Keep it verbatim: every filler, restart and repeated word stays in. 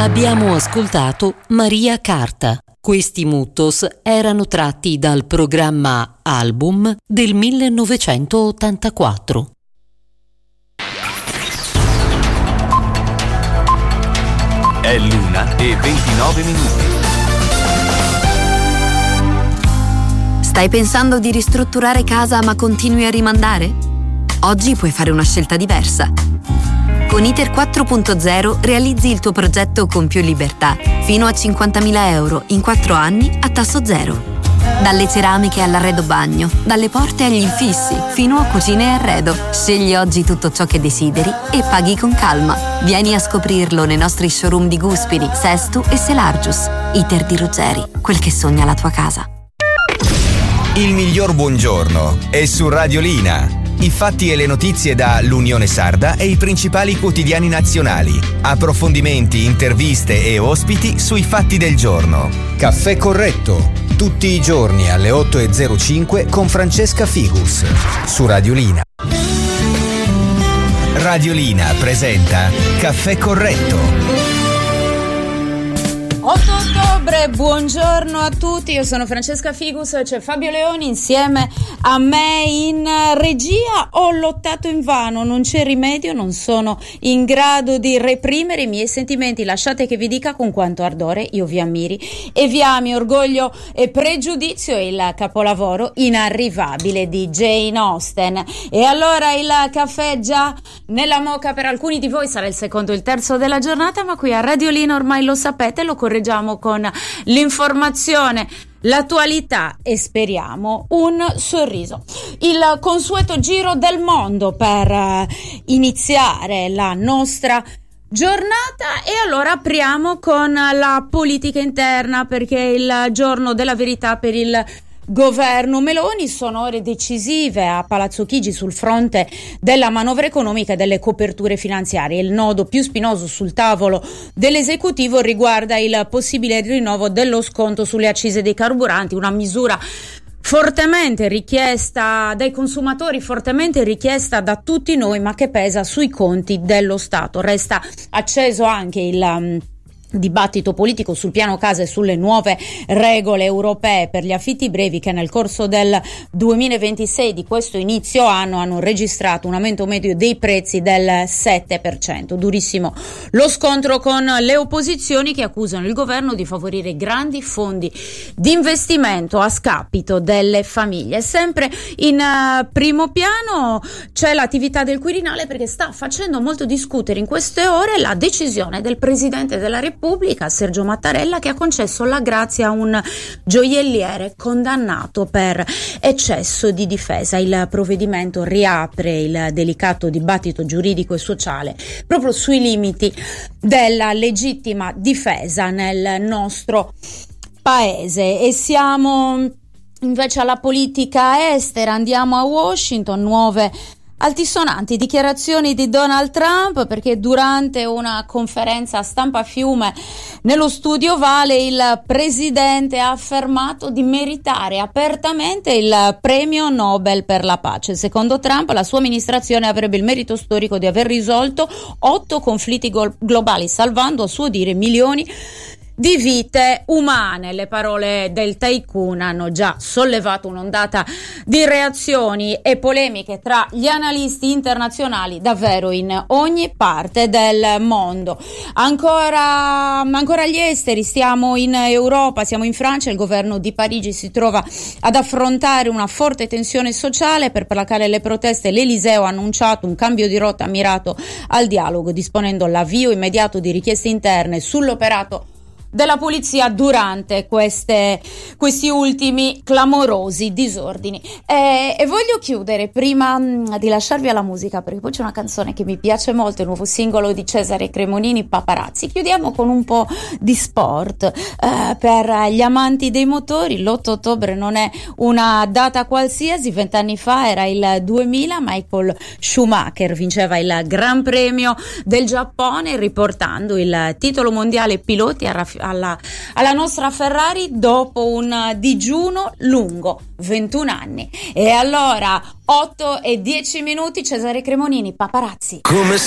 Abbiamo ascoltato Maria Carta. Questi Muttos erano tratti dal programma Album del millenovecentottantaquattro. È l'una e ventinove minuti. Stai pensando di ristrutturare casa ma continui a rimandare? Oggi puoi fare una scelta diversa. Con ITER quattro punto zero realizzi il tuo progetto con più libertà, fino a cinquantamila euro in quattro anni a tasso zero. Dalle ceramiche all'arredo bagno, dalle porte agli infissi, fino a cucine e arredo. Scegli oggi tutto ciò che desideri e paghi con calma. Vieni a scoprirlo nei nostri showroom di Guspini, Sestu e Selargius. ITER di Ruggeri, quel che sogna la tua casa. Il miglior buongiorno è su Radiolina. I fatti e le notizie da l'Unione Sarda e i principali quotidiani nazionali. Approfondimenti, interviste e ospiti sui fatti del giorno. Caffè corretto, tutti i giorni alle otto e zero cinque con Francesca Figus su Radiolina. Radiolina presenta Caffè corretto. otto ottobre, buongiorno a tutti, io sono Francesca Figus, c'è Fabio Leoni insieme a me in regia. Ho lottato invano, non c'è rimedio, non sono in grado di reprimere i miei sentimenti, lasciate che vi dica con quanto ardore io vi ammiri e vi ami. Orgoglio e pregiudizio è il capolavoro inarrivabile di Jane Austen. E allora il caffè già nella moka per alcuni di voi sarà il secondo o il terzo della giornata, ma qui a Radiolina ormai lo sapete, lo correggiamo con l'informazione, l'attualità e speriamo un sorriso. Il consueto giro del mondo per uh, iniziare la nostra giornata, e allora apriamo con la politica interna, perché è il giorno della verità per il governo Meloni. Sono ore decisive a Palazzo Chigi sul fronte della manovra economica e delle coperture finanziarie. Il nodo più spinoso sul tavolo dell'esecutivo riguarda il possibile rinnovo dello sconto sulle accise dei carburanti, una misura fortemente richiesta dai consumatori, fortemente richiesta da tutti noi, ma che pesa sui conti dello Stato. Resta acceso anche il um, dibattito politico sul piano casa e sulle nuove regole europee per gli affitti brevi, che nel corso del duemilaventisei, di questo inizio anno, hanno registrato un aumento medio dei prezzi del sette per cento. Durissimo lo scontro con le opposizioni, che accusano il governo di favorire grandi fondi di investimento a scapito delle famiglie. Sempre in uh, primo piano c'è l'attività del Quirinale, perché sta facendo molto discutere in queste ore la decisione del Presidente della Repubblica, Sergio Mattarella, che ha concesso la grazia a un gioielliere condannato per eccesso di difesa. Il provvedimento riapre il delicato dibattito giuridico e sociale proprio sui limiti della legittima difesa nel nostro paese. E siamo invece alla politica estera, andiamo a Washington. Nuove altisonanti dichiarazioni di Donald Trump, perché durante una conferenza stampa a Fiume nello studio Ovale il presidente ha affermato di meritare apertamente il premio Nobel per la pace. Secondo Trump, la sua amministrazione avrebbe il merito storico di aver risolto otto conflitti gol- globali, salvando a suo dire milioni di vite umane. Le parole del tycoon hanno già sollevato un'ondata di reazioni e polemiche tra gli analisti internazionali davvero in ogni parte del mondo. Ancora, ancora gli esteri, stiamo in Europa, siamo in Francia. Il governo di Parigi si trova ad affrontare una forte tensione sociale. Per placare le proteste, l'Eliseo ha annunciato un cambio di rotta mirato al dialogo, disponendo l'avvio immediato di richieste interne sull'operato della polizia durante queste, questi ultimi clamorosi disordini. E, e voglio chiudere, prima mh, di lasciarvi alla musica, perché poi c'è una canzone che mi piace molto, il nuovo singolo di Cesare Cremonini, Paparazzi. Chiudiamo con un po' di sport. Eh, per gli amanti dei motori, l'otto ottobre non è una data qualsiasi. Vent'anni fa era il duemila, Michael Schumacher vinceva il Gran Premio del Giappone, riportando il titolo mondiale piloti a raff- Alla, alla nostra Ferrari dopo un digiuno lungo, ventuno anni. E allora otto e dieci minuti, Cesare Cremonini, Paparazzi. Come